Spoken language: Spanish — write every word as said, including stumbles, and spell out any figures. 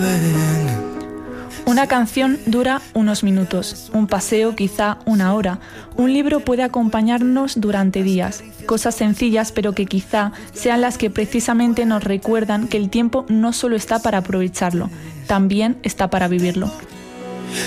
vuelven. Una canción dura unos minutos, un paseo quizá una hora, un libro puede acompañarnos durante días, cosas sencillas pero que quizá sean las que precisamente nos recuerdan que el tiempo no solo está para aprovecharlo, también está para vivirlo.